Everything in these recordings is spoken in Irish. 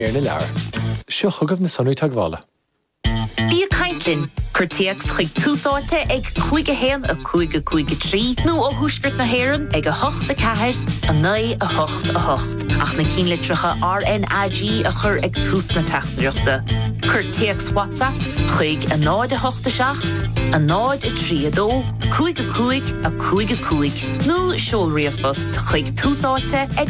Ar na leabhar. Seo thugamh na sonraí taghála. Bí Caintlin, chuirtíocht chuig túsáte ag 5 a 5 nó ó thuaisgurt na hÉireann ag 8 a 9 a 8. Ach na cínlitricha RNAG a chur ag tús na teachtareachta. Chuirtíocht WhatsApp chuig a 9 a 8 a 9 a 3 a 5 nó seolríofaст chuig túsáte ag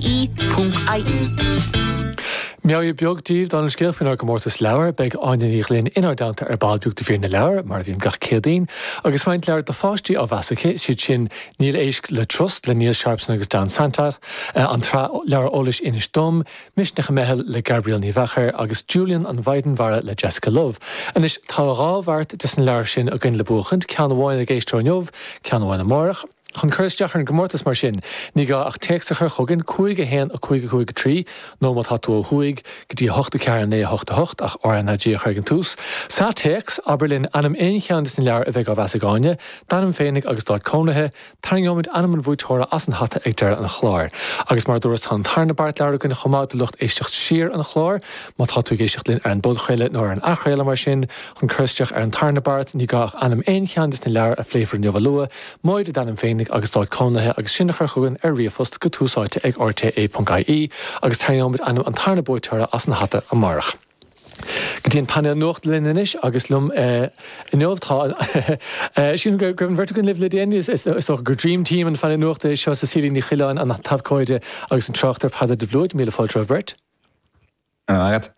rte.ie. Meáú beag díobh don scéal fin ar go mórtas leabhar beag áineí linn inar dananta ar bailbeag de fíor na leabhar mar bhíon gach céadaín agus fáint leabhar de fáistí á bheasacha siad sin níl éisc le trust le Neil Sharpson agus Dan Santar an tra leabhar ólis inis dom, misnecha mehel le Gabriel Ní Bheachar agus Julian an Weidenbhara le Jessica Love. And is tá rábhart dis an leabhar sin a gin le buchant, ceann bháin a géistúir neomh, ceann bháin a mórach. Chun chuirteach an gomórtas mar sin, ní gá ach teachtacha chugann 5 a 3, nó má tá tú ó chuig, go dtí 8 ach RNAG chuigeann tús. Sa teachs, aber linn anam éonchéan is na leabhar a bheith á bheasagáine, danam féinnig agus dáid cónathe, taringomid anam an bhúitóra as an hata ag deir an chláir. Agus mar dúras tá tarnabart leabhar gona chomá de lucht éisteach siar an chláir, má tá tú géisteach linn ar an bodchéile nó ar an achréile mar sin, chun chuirteach ar an tarnabart, ní gá anam éonchéan is na leabhar a phléifar Nuaimh Luath, móide danam féinnig agus dáid cónathe agus sinnachar chugann ar riamhfost go túsáite ag rte.ie agus taingomid anam an tarna bóiteara as an hata a marach. Go dtíon panel nuacht linnis agus lum inóhtá sin gon vertigan live le déine is gur dream team an fanna nuachta seo sa sílí ní chiileáin an tabcóide agus an trochttar padar de blúid míle fáiltre bhbert. Agad.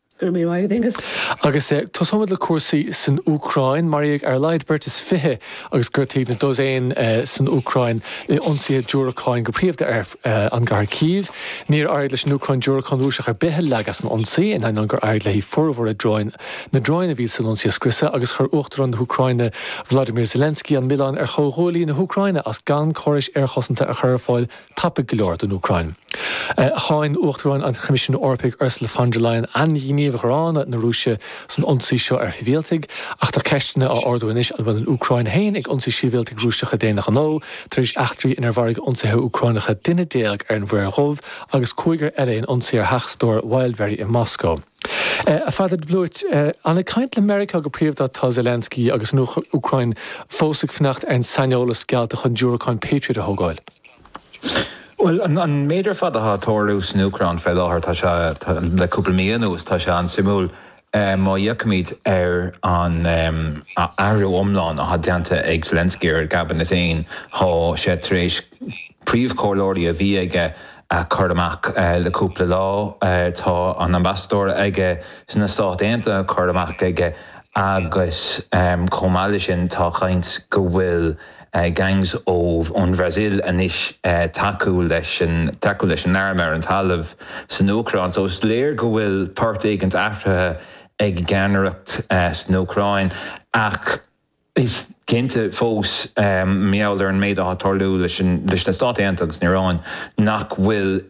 Agus tosomad le cuasaí san Ucrain, mar ag ar leidbert is fithe agus gurtíad na doséin san Ucrain ionsaí dúracáin go príomhta ar an Kharkiv. Níor aird leis an Ucrain dúracáin úsach ar bithe legas an onsaí in an gur aird le hí forhór a droin na droin a bhí san onsaí scuisa agus chur uachtar an na Ucraine Vladimir Zelensky an Milan ar chomhthólaí na Ucraine as gan choris ar chosanta a chur fáil tappa go leor den Ucrain. Cháin uachtaráin an Commission Orpig Ursula von der Leyen an dhíníomh Grána na Rúise san onsaí seo ar hivéaltaigh ach tá ceistena á ordúinis an bhfuil an Ucrain hain ag onsaí sívéaltaigh Rúiseacha déanaach an nó, taréis achtrií inar bharigh onsathe Ucrainacha duine déag ar an bhuiir chomh agus cúigar eile an onsaí ar heachstóir Wildberry in Moscow. A fadad blúit, anna caint le America go príomhtá tá Zelensky agus nó Ucrain fósaigh fnacht ar an saneolalas gealta chun dúracáin Patriot a thógáil. Well, an méidir fad a tóirús in Ucrain fé láthir tá se le cúpla míonús tá se an simúl má dhiacamíd ar an airú omláin a deanta ag Zelensky ar gaban na féin há sé tréis príomhchomhlóirí a bhí aige a chur amach le cúpla lá tá an ambassador aige san na Stát Aontaithe chur amach aige agus comáile sin tá chaint go bhfuil gangs óh ón Brazil anis taú leis an airmar an talamh san Ucrain, so is léir go bhfuil páirteigent aftrathe ag ganaracht san Ucrain ach is cinnte fós meall ar an méid a tarlú leis na Stát Aontaithe agus Níorán nach bhfuil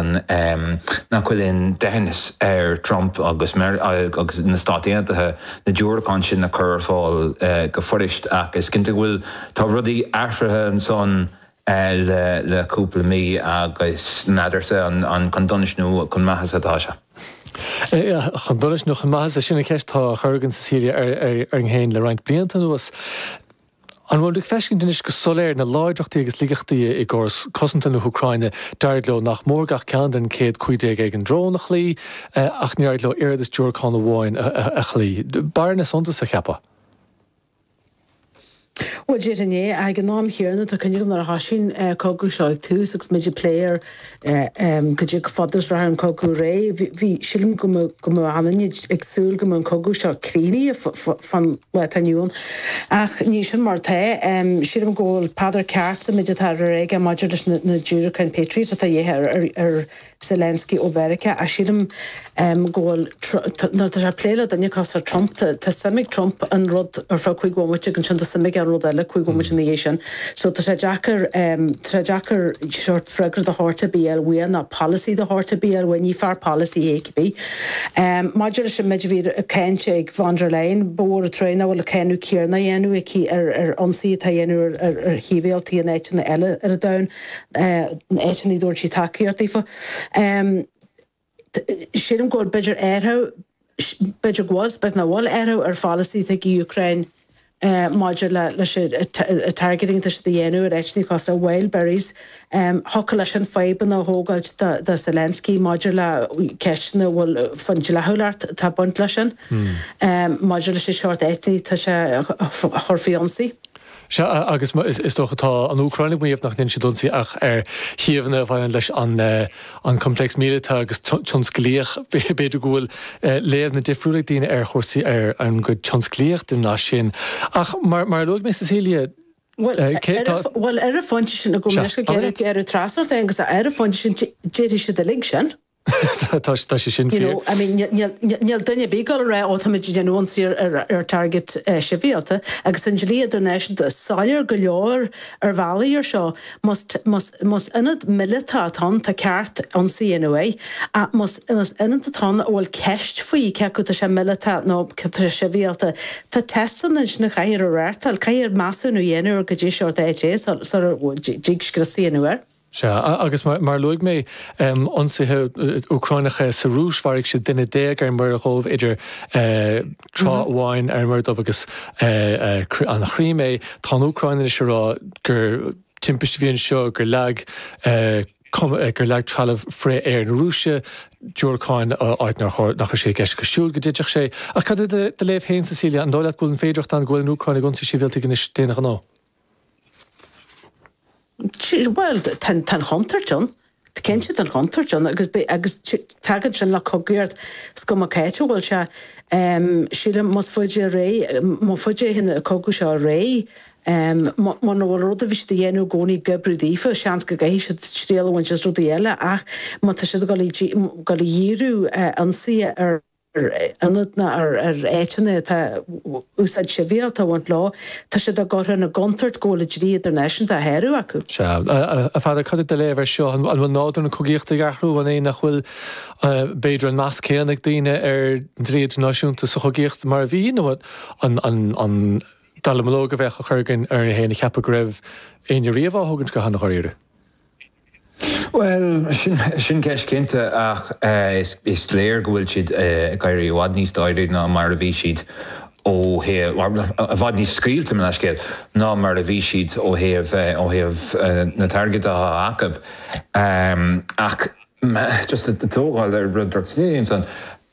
éon denis ar Trump agus na Stát Aontaithe na dúracáin sin na chur fáil go forist ach is cinnte bhfuil tá rudaí airtrithe an son le cúpla mí agus nadarsa an condonisnú chun maithas atá se. Condonis nó chun maithas a sinna ceist tá chugann sa Síria ar an chéin le roinnt blianta nuas. An bhfuil feiscin dunis go soléir na láideachtaí agus lígachtaí i gcós cosanta na Ucraine deirló nach mórgach cean den 150 ag an drónach lí ach neirló iardas dúracáin bháin a chlí. Bair na sonta sa cheapa. Well, Jeremy, I can know here that I can use our hashing cocoa shark 2-6 major player could you fathers around cocoa ray vi shilm come on exul come on cocoa shark cleany from what I knew ach nation marte shilm goal padder cart major tarrega major na Jurican Patriots that ye Zelensky Overika a shilm goal not a player that you cost Trump to semic Trump and rod or for quick one which you can the semic and rod chuig go in the nation. So the Jacker short fragger the heart to be we na policy the heart to be when you far policy be. Modular should measure a kenche von der Leyen bor train will kenu kierna yenu ki onsi tayenu hivel tnet in the ella down etni door chitaki artifa Sílim go beidir airthe beidir gwas, bet na bhil airthe fallaí ag Ukraine Maidir le targeting de dhéanú réitní cos Wildberries hoca lei an féban a hógaid de Zelensky Maidir le ceisna bhfuil fan lethúlart tá buint lei sin Maidir lei sé seart éitní tá sé chorfiansaí. Se agus is dóchatá an Ucrainnig míomh nach den sidonsaí ach hiamhanna bhain leis an complex míletá agus tionsclíoch beidir gúil léamh na difriúla daine chósaí an go tionsclíoch den ná sin. Ach mar luag mé Cecilia Well, a fáinte sin a go meisce ar a trasart agus a fáinte sin déidir si de lig sin. Tá sé sin fiú. Níl duine bíáil ra átamid denúí ar target sibhialta, agus an líidir neis sáir go leor ar bhelaí ar seo mas inad militá tá ceart an CNA a mas inad tá bhfuil ceist faoí ce go sé militá nó sibhialta. Tá testan na chair a réirtal caiir measúnú dhéanú go dtí seoir dígscra CNA. Se agus mar luig mé onsithe Ucrainacha sa rúsharig sé duine déag ar mar a ghóibh idir tráháin ar mar agus an chrímé tá Ucraine se rá gur timpiste bhíonn seo gur gur trealah fré ar na Rússia dúrcáin áit nach sé gceist go siúil go dtiteach sé. A cad de léomh héin Cecilia an dóilead gúil an féidireacht an ghfuil an Ucraine gonsa sí bhilta gan is déanaach an ná. Well, tan Hunter John. Ken si an Hunter John agus tagad sin le cogéirt go a céite bhil se síle mas fuide ré má fuide hinna cogu se ré man bhfuil rud a bhís de dhéanú gcónaí gobredífa sean go gaéis stéalhain just rud eile ach má tá si go dhíú ansaí ar anad na ar éitena tá úsáid sibhialta bhaint lá tá si a gotha na gontart ggóla drí idirnéisiúnta a héirú acu. Se a fáidir cad de léibh seo an bhfuil náidir na cogaíochta garhrú an é nach bhfuil beidir an meas céannig daine ar dríad náisiúnta sa chogaíocht mar bhí nó an dalmalóga bheith a chuirgin ar héna cheappa greibh aon riomh thugann go hana choíire. Well, sin ceis cinnte ach is léir go bhfuil siad gaiirí bhhad níos dáidir ná mar a bhí siad ó bhhad níos scríalta me leiscéil ná mar a bhí siad ó théamh na target a acab. Ach just tógáil ar ruddratíon san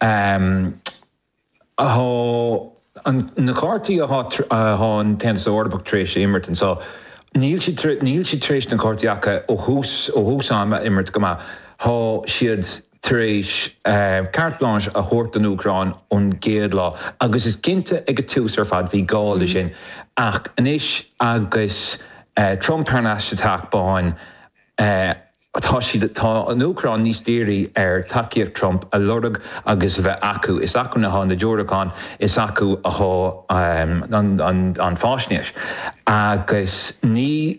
na cártaí an tennis orderbach trééis immertin so Níl si trééis na cártaíacha ó húsáime immert go há siad trééis carte blanche a thuirt an Ucrain ón géad lá, agus is cinnte ag go tús ar fad bhí gála sin ach inis agus Trump ar náiste taachbáin tá an Ucrain níos déirí ar takeíocht Trump a lorug agus bheith acu. Is acu na há na Dúracán is acu an fásneis. Agus ní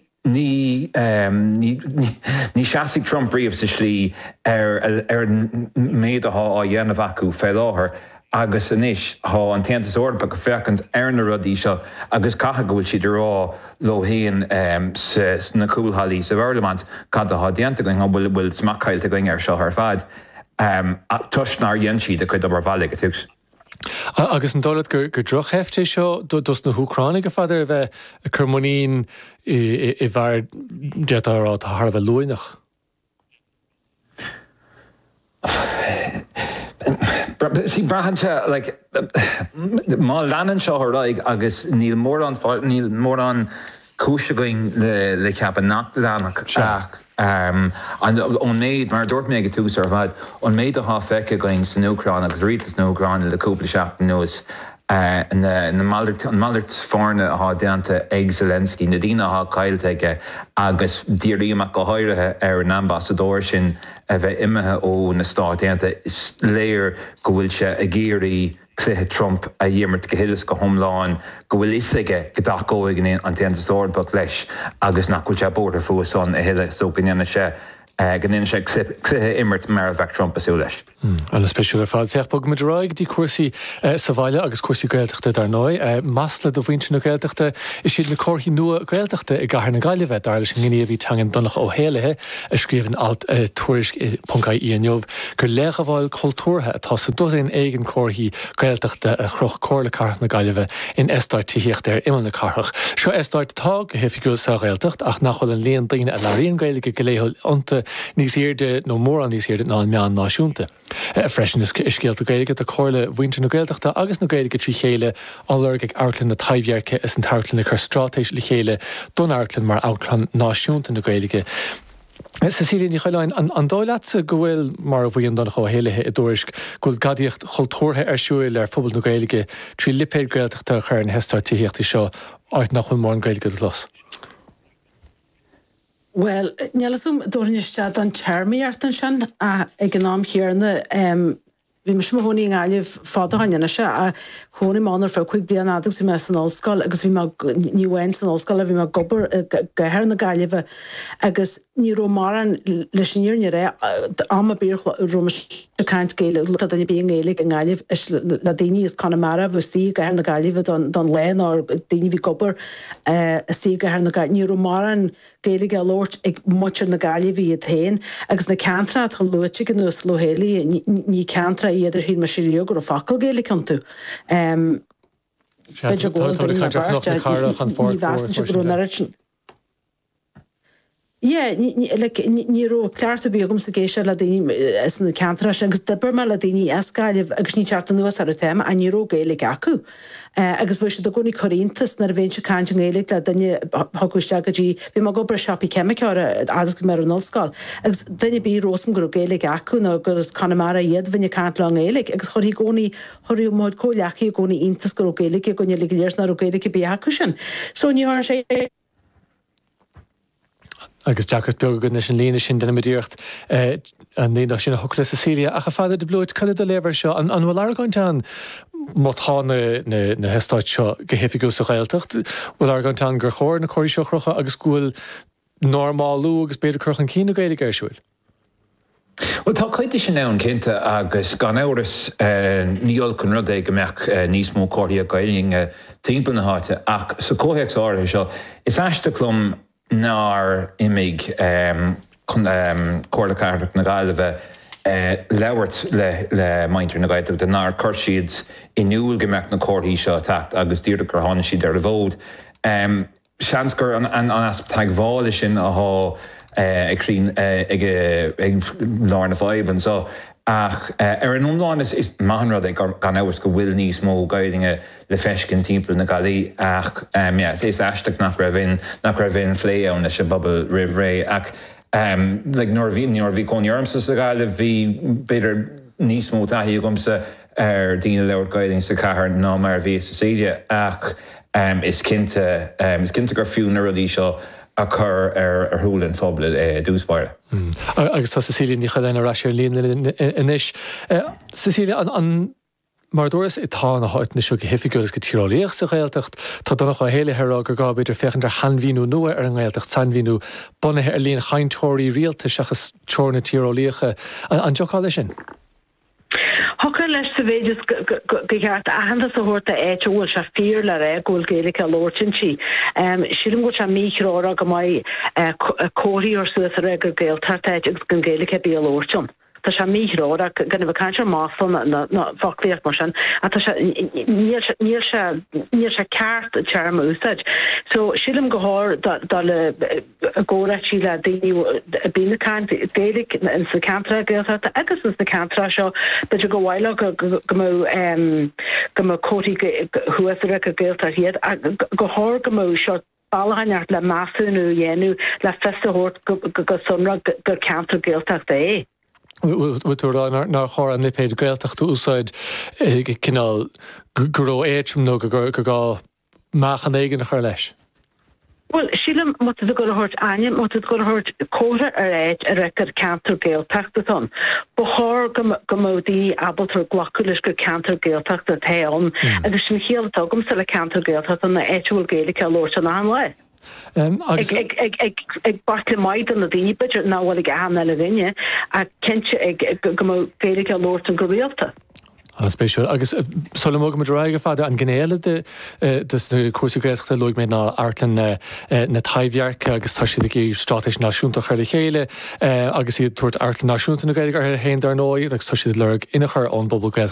seasigh Trump bríomh sa slí ar méad a dhéanamh acu fé láthair. Agus inis há an Tentas Orderbach go fecant ar na rudí seo agus caithe go bhfuil siad rá lóthaíonn na cúlthailí sa bharlamant cad a déanta going bhfuil smachailte going ar seo ar fad. Tuisnar dhéan siad a chuid ab bhaile go tugs. Agus an dólaid gur droch hefté seo dus na Ucrainnig a fadidir bheith a chumóín I bhar dearrá a Tharbh luúinach. Sí brahanse má leanan seo raig agus níl mór an cúise going le ceap nach leannach seach. An méid mar dúirt mé go tús ar bhaid an méid a há feice going san Ucrain agus ritas na Ucrain le cúpla seach nuas na mallart fárne a déanta ag Zelensky na dtíine a caiilteige agus díríach go háirithe ar an ambassadóir sin a bheith imethe ó na Stát déanta is léir go bhfuil se a géirí cluthe Trump a dhéimmart go hilas go thomláin go bhfuil isige go dacóig an Tentas Orderbach leis agus nach bhfuil se bórdar fuas son a hiile so gnéanana se Ganin sé cluthe immert mar a bheith Trump asú leis. An speisiúlar fáil teachpog mit roiig dí cuasaí sa bhaile agus cuasaí gaeltachta dar nói. Masla do bhainte na gaeltachta is siad na cóirthaí nua gaeltachta i gcathair na Gaillimhe dar sin gníomh bhí teangan donnach ó héalathe a scríomhann alt tuairisc.íonmh gur lécha bháil cultúrtha atá sa dosaon éigen cóirthaí gaeltachta a chruch cóir le carth na Gaillimhe in eistáid tíocht ar imime na carthach. Seo eistáid tá go hefiúil sa gaeltacht ach nach chuil an léon daoine a laíon Gaeilge go léthil ionta níos éirde nó mór an níos éirde ná an meán náisiúnta. Freisin is céalta Gaeilge a cóirle bhainte na Gaeltachta agus na Gaeilge trí chéile álarg ag airclann na taibhearcha is an tarclann na chustrátéis le chéile don airclann mar airclann náisiúnta na Gaeilge. Cecilia ní choileáin an dóileatsa go bhfuil mar a bhíon don cho héilethe i dúrisc goil gadíocht chultúrtha ar siúil ar phobal na Gaeilge trí lipéad Gaeltachta chuir an heastáid tíochtaí seo áit nach chuil mór an Gaeilge los. Well, Nelasum doornistad an charmiartan sin a ag an am hiarna vi mar sem honí gáileh fáda hainna se a hóna mánar fe chuig blian adag sem mes an allscoil agus bhí níhain an allscoil a bhí mar gobar gair na Gaillimhe agus ní romaran leis níor ní ré am a bír romas kaint géile a daine bí éig an Gaillimh is le daoine is Connemara bh sí gair na Gaillimhe don lein á daoine bhí gobar sí gair na Gaillimhe ní romaran Gaeilge a lórt ag muir na Gaillimhe a tain agus na cantra an luite gan nuas lohéli ní cantra idir hí mar sirío gur a facail Gaeilge an tú. Beidir ggóil daoine na barste ní bheasan se grú nairitin. Ní ró ceartta bíogam sa géise le daoine is na cantra agus dabar me le daoine Gaillimh agus ní teartta nuas ar a téma a ní ró Gaeilge acu. Agus bhui se do gúnig choíntas nar bhéin se caiint Gaeilge le daine thuúiste agadtí bhí mar gobar siapi ceimiceáir agus go mar an ollscoil. Agus daine bí rósam gur Gaeilge acu nó gur Connemara iad bhaine cant le Gaeilge agus choirí gcónaí choirí móid cóleachaí gcónaí iontas gur Gaeilge go le léirs na Gaeilge bí acu sin. So ní sé agus Jackart beag go sin líana sin denna midíocht an líana sin thucla Cecilia a fada de blúid cad a léir seo an bhfuil argáinteán mátá na heastáid seo go héfiú sa Gaeltacht bhfuil argáinteán gur chóir na choirí seo chrucha agus gúil normálú agus beidir chuchan cí na Gaeilge ar siúil. Well, tá chuide sin ann cinnte agus gan áras níol chun rud é go meach níos mó cóirí a Gaeilge timpeall na háite ach sa cóhéics áirithe seo is eiste clum nar imig cóirla cartach na Gaillimhe leabhart le maintir na Gaillimhe de nar chuir siad inúil go meach na cóirthaí seo tacht agus díreach gur tháinig siad ar a bhód. Seans gur an aspectag bhála sin athá ag lár na fáibhan so ach ar an umláin is maithanrad ag gan áras go bhfuil níos mó Gaeilge le feiscin timpeall na Gaillimhe ach is eisteach nach raibh bhíon phlé ann leis a bobbal roimh ré ach nuair bhí cónhearmsa sa Gaillimhe bhí beidir níos mó taithí agamsa ar daoine leabhar Gaeilge sa chathair ná mar bhí Cecilia ach is cinnte gur fiú na rudaí seo a chur ar thuúlann phobal dúspáire. Agus tá Cecilia ní chaléin ará sé líon inis. Cecilia an mar dúras i tá na háit na seo go hefiúil go tírálaíoch sa Gaeltacht tá donna chu héile herrá gur gá beidir fechan ar hanmhíú nua ar an Gaeltacht sanmhíú bunathe ar líon chaintóirí rialta seachas teir na tírálaíocha an deáile sin. Hocker leis sa bhéidir geart ahananta sa horta éit bhfuil se fíor le ré ghfuil Gaeilge a lóirtin si. Sílim go se míchrára go mai cóirí ar suas a ré gur Gaeltacht éit agus gon Gaeilge bí a lóirtin. Tá se míhrára gan bh caiintear mástal na fachléocht mar sin a tá níl se ceart tearm úsáid. So sílim go háir le ggóra sí le daoine bína caiint Gaeilge in sa cantra Gaeltacht agus is na cantra seo beidir go bhhaile go mo cótaí thuasara go Gaeltacht iad a go háir go mó seo bailhainart le measúnú dhéanú le festathórt go sunra gur cantra Gaeltacht é. Bhúrá nar chóir an nipéid Gaeltacht úsáid cinál guró éitrim nó go gá meachan éigen a chuir leis. Well, sílim moet het go hort anje, moet het go hort córa ar éid a record cantar Gaeltacht on. Bechor gomodi abeltar glaculis go cantar Gaeltacht a teon, agus sin chéal togum se le cantar Gaeltacht an na éitúil Gaeilge lórt an an le. Ag bartla maid an a díbeidir náhfuil ag ahanana le rinne a kense ag go féidir a Lord an go réalta. An spéisiúil agus sola móga me raige fada an gnéile de cuasagréachta luig mé na airtlan na taimhhearcha agus tá siad í stáis náisiúnta chuir chéile agus iad tuairt airtlan náisiúnta na gaiige ar héin dar nóid agus tá siad lereg ina chur an bobbal